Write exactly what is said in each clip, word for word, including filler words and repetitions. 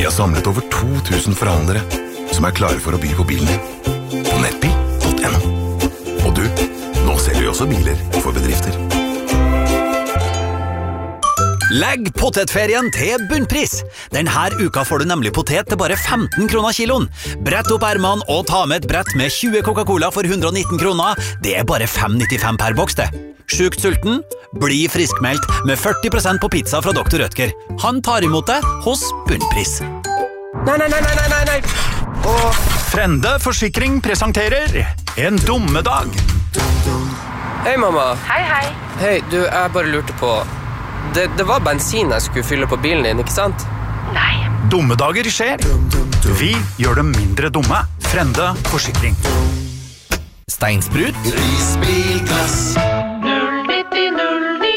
har samlet over to tusen forhandlere som er klare for å by på bilen din på nettbil punktum no. Og du, nå selger vi også biler for bedrifter. Legg potetferien til bunnpris. Denne uka får du nemlig potet til bare femten kroner kiloen. Brett opp ermene og ta med et brett med tjue Coca-Cola for hundre og nitten kroner. Det er bare fem nittifem per boks det. Sjukt sulten? Bli friskmeldt med førti prosent på pizza fra doktor Rødtger. Han tar imot deg hos bunnpris. Nei, nei, nei, nei, nei, nei. Og... Frende Forsikring presenterer En dommedag. Hei, mamma. Hei, hei. Hei, du, jeg bare lurte på... Det, det var bensin jeg skulle fylle på bilen din, ikke sant? Nei. Dommedager skjer. Vi gjør dem mindre dumme. Frende Forsikring. Steinsprut. Prisbilklass. null nitti null ni.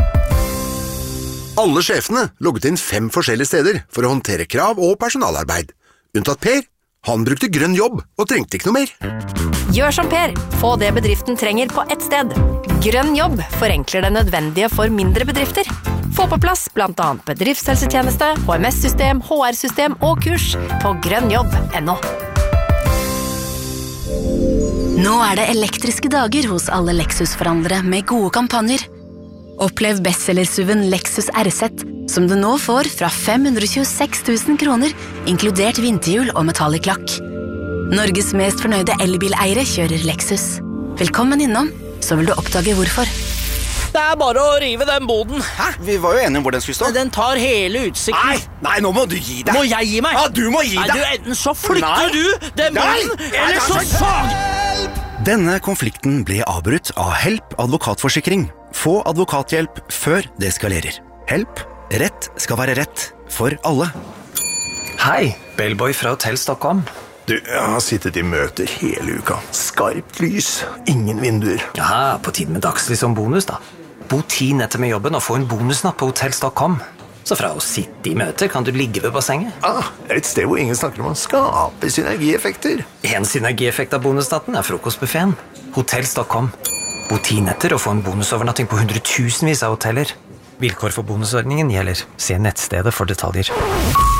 Alle sjefene logget inn fem forskjellige steder for å håndtere krav og personalarbeid. Unntatt Per. Han brukte grønn jobb og trengte ikke noe mer. Gjør som Per. Få det bedriften trenger på ett sted. Grønn jobb forenkler det nødvendige for mindre bedrifter. Få på plass blant annet bedriftshelsetjeneste, H M S-system, H R-system og kurs på grønnjobb punktum no. Nå er det elektriske dager hos alle Lexus-forhandlere med gode kampanjer. Opplev bestseller-S U V-en Lexus R Z, som du nå får fra fem hundre tjueseks tusen kroner, inkludert vinterhjul og metallic lakk. Norges mest fornøyde elbileiere kjører Lexus. Velkommen innom, så vil du oppdage hvorfor. Det er bare å rive den boden. Hæ? Vi var jo enige om hvor den skulle stå. Den tar hele utsikten. Nei, nei, nå må du gi deg. Må jeg gi meg? Ja, du må gi nei, deg. Du, enten så flytter nei. du den boden, nei. eller nei, så fag... Denne konflikten ble avbrutt av Help advokatforsikring. Få advokathjelp før det eskalerer. Help. Rett skal være rett for alle. Hei, Bellboy fra Hotell Stockholm. Du, jeg har sittet i møter hele uka. Skarpt lys, ingen vinduer. Ja, på tiden med dagslys som bonus da. Bo ti netter med jobben og få en bonusnatt på Hotell Stockholm. Så fra å sitte i møter kan du ligge ved bassenget. Ah, et sted hvor ingen snakker om å skape synergieffekter. En synergieffekt av bonusnatten er frokostbuffeten. Hotell Stockholm. Bo ti netter og få en bonusovernatting på hundretusenvis av hoteller. Vilkår for bonusordningen gjelder. Se nettstedet for detaljer.